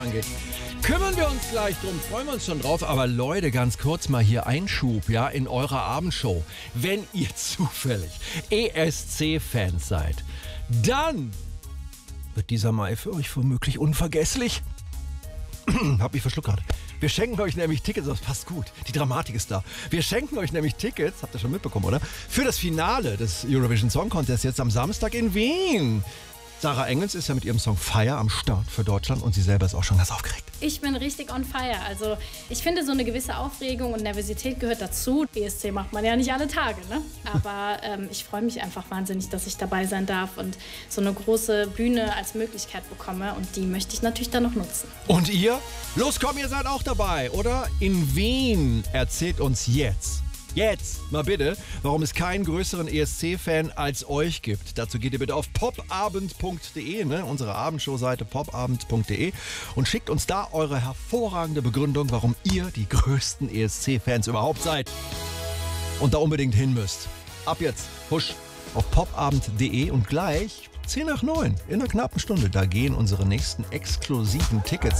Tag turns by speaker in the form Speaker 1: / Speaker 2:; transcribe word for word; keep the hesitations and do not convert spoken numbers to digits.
Speaker 1: angeht. Kümmern wir uns gleich drum, freuen wir uns schon drauf. Aber Leute, ganz kurz mal hier Einschub, ja, in eurer Abendshow. Wenn ihr zufällig E S C-Fans seid, dann wird dieser Mai für euch womöglich unvergesslich. Hab mich verschluckt gerade. Wir schenken euch nämlich Tickets, das passt gut, die Dramatik ist da. Wir schenken euch nämlich Tickets, habt ihr schon mitbekommen, oder? Für das Finale des Eurovision Song Contest jetzt am Samstag in Wien. Sarah Engels ist ja mit ihrem Song Fire am Start für Deutschland und sie selber ist auch schon ganz aufgeregt.
Speaker 2: Ich bin richtig on fire. Also ich finde, so eine gewisse Aufregung und Nervosität gehört dazu. E S C macht man ja nicht alle Tage, ne? Aber ähm, ich freue mich einfach wahnsinnig, dass ich dabei sein darf und so eine große Bühne als Möglichkeit bekomme. Und die möchte ich natürlich dann noch nutzen.
Speaker 1: Und ihr? Los, komm, ihr seid auch dabei, oder? In Wien erzählt uns jetzt. Jetzt, mal bitte, warum es keinen größeren E S C-Fan als euch gibt. Dazu geht ihr bitte auf popabend punkt de, ne, unsere Abendshow-Seite popabend punkt de und schickt uns da eure hervorragende Begründung, warum ihr die größten E S C-Fans überhaupt seid und da unbedingt hin müsst. Ab jetzt, husch, auf popabend punkt de und gleich zehn nach neun, in einer knappen Stunde, da gehen unsere nächsten exklusiven Tickets